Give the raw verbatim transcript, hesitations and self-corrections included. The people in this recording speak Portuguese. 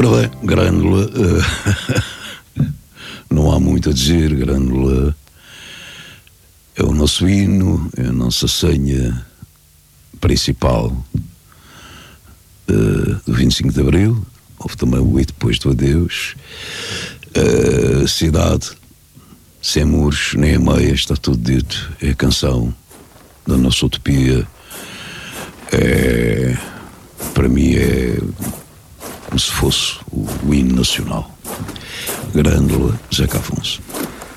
Ora bem, Grândola, uh, não há muito a dizer. Grândola é o nosso hino, é a nossa senha principal uh, do vinte e cinco de Abril. Houve também o E depois do adeus. Uh, cidade sem muros nem a meias, está tudo dito. É a canção da nossa utopia. É, para mim é como se fosse o, o hino nacional. Grândola, Zeca Afonso.